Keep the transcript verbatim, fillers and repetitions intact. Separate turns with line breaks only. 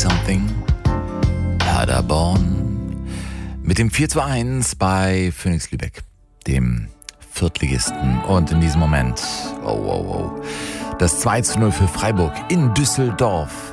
Something, Paderborn, mit dem vier zu eins bei Phoenix Lübeck, dem Viertligisten. Und in diesem Moment, oh, oh, oh, das zwei zu null für Freiburg in Düsseldorf.